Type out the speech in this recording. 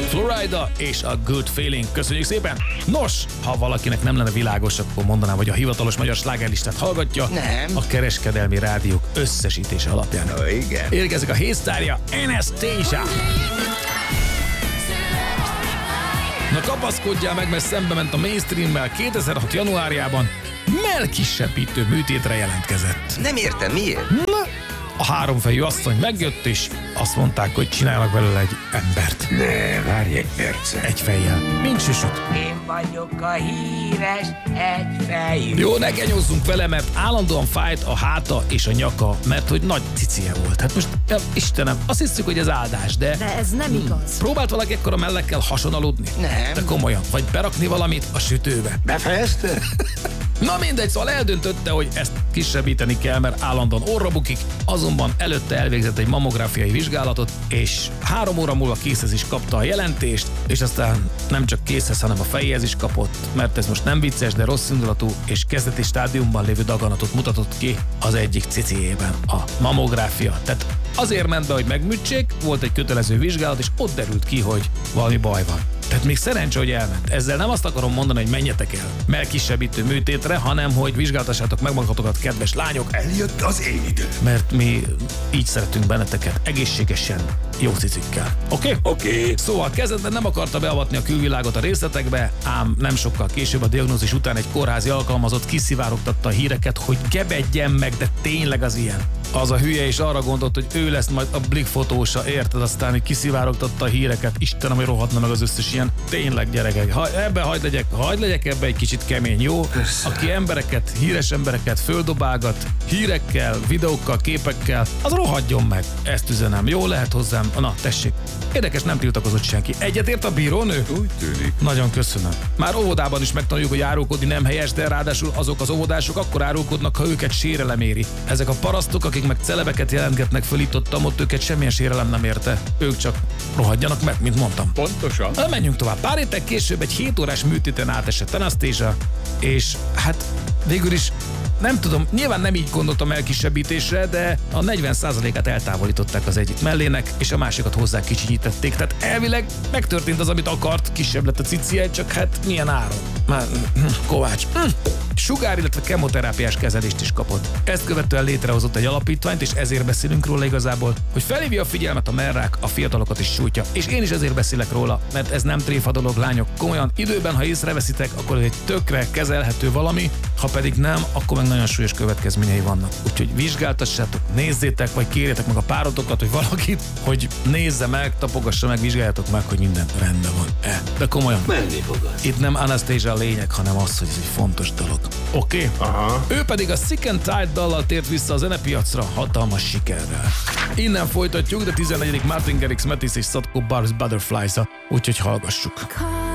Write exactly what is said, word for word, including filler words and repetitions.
Florida és a Good Feeling. Köszönjük szépen! Nos, ha valakinek nem lenne világos, akkor mondanám, hogy a hivatalos magyar slágerlistát hallgatja. Nem. A kereskedelmi rádiók összesítése alapján. Ó, igen. Érkezik a hétsztárja, Anastasia. Na kapaszkodjál meg, mert szembe ment a mainstreammel. kétezer-hat januárjában mellkisebbítő műtétre jelentkezett. Nem értem, miért? Na, a háromfejű asszony megjött, és azt mondták, hogy csinálnak belőle egy embert. Ne, várj egy percet. Egy fejjel. Mint süsöt. Én vagyok a híres egyfejű. Jó, ne genyozzunk vele, mert állandóan fájt a háta és a nyaka, mert hogy nagy cicie volt. Hát most, ja, Istenem, azt hiszük, hogy ez áldás, de... De ez nem igaz. Próbált valaki ekkora mellekkel hason aludni? Nem. De komolyan. Vagy berakni valamit a sütőbe? Befejezted? Na mindegy, szóval eldöntötte, hogy ezt kisebbíteni kell, mert állandóan orra bukik, azonban előtte elvégzett egy mammográfiai vizsgálatot, és három óra múlva készhez is kapta a jelentést, és aztán nem csak készhez, hanem a fejéhez is kapott, mert ez most nem vicces, de rossz indulatú és kezdeti stádiumban lévő daganatot mutatott ki az egyik ciciében, a mammográfia. Tehát azért ment be, hogy megműtsék, volt egy kötelező vizsgálat, és ott derült ki, hogy valami baj van. Tehát még szerencsé, hogy elment. Ezzel nem azt akarom mondani, hogy menjetek el mellkisebbítő műtétre, hanem hogy vizsgáltassátok meg magatokat, kedves lányok. Eljött az én idő. Mert mi így szeretünk benneteket egészségesen, jó cicikkel. Oké? Okay? Oké. Okay. Szóval kezdetben nem akarta beavatni a külvilágot a részletekbe, ám nem sokkal később a diagnózis után egy kórházi alkalmazott kiszivárogtatta a híreket, hogy gebedjen meg, de tényleg az ilyen. Az a hülye is arra gondolt, hogy ő lesz majd a Blik fotósa, érted? Aztán hogy kiszivárogtatta a híreket. Istenem, hogy rohadna meg az összes ilyen. Tényleg, gyerekek, ha ebbe hagyd legyek, hagyd legyek ebbe egy kicsit kemény, jó? Persze. Aki embereket, híres embereket földobálgat, hírekkel, videókkal, képekkel, az rohadjon meg. Ezt üzenem. Jó lehet hozzám. Na, tessék. Érdekes, nem tiltakozott senki. Egyetért a bírónő? Úgy tűnik. Nagyon köszönöm. Már óvodában is megtanuljuk, hogy árulkodni nem helyes, de ráadásul azok az óvodások akkor árulkodnak, ha őket sérelem éri. Ezek a parasztok, akik meg celebeket jelentgetnek föl itt ott, ott őket semmilyen sérelem nem érte. Ők csak rohadjanak meg, mint mondtam. Pontosan. Na, menjünk tovább. Pár héttel később egy hét órás műtéten átesett Anastasia, és hát végül is nem tudom, nyilván nem így gondoltam elkisebbítésre, de a negyven százalékát eltávolították az egyik mellének, és a másikat hozzá kicsinyítették. Tehát elvileg megtörtént az, amit akart, kisebb lett a cicie, csak hát milyen áron. Már Kovács. Sugár, illetve kemoterápiás kezelést is kapott. Ezt követően létrehozott egy alapítványt, és ezért beszélünk róla igazából, hogy felhívja a figyelmet a merrák, a fiatalokat is sújtja. És én is ezért beszélek róla, mert ez nem tréfa dolog, lányok. Komolyan, időben, ha észreveszitek, akkor ez egy tökre kezelhető valami, ha pedig nem, akkor meg nagyon súlyos következményei vannak. Úgyhogy vizsgáltassátok, nézzétek, vagy kérjetek meg a párotokat, hogy valakit, hogy nézze meg, tapogassa meg, vizsgáljátok meg, hogy minden rendben van-e. De komolyan. Menni fogad. Itt nem Anastasia a lényeg, hanem az, hogy ez egy fontos dolog. Oké? Okay? Aha. Ő pedig a Sick and Tired dallal tért vissza a zenepiacra hatalmas sikerrel. Innen folytatjuk, de tizennegyedik Martin Garrix, Metis és Sadko Bars Butterflies-a, úgyhogy hallgassuk.